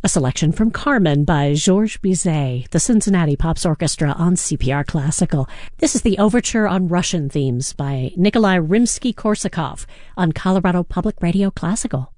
A selection from Carmen by Georges Bizet, the Cincinnati Pops Orchestra on CPR Classical. This is the Overture on Russian Themes by Nikolai Rimsky-Korsakov on Colorado Public Radio Classical.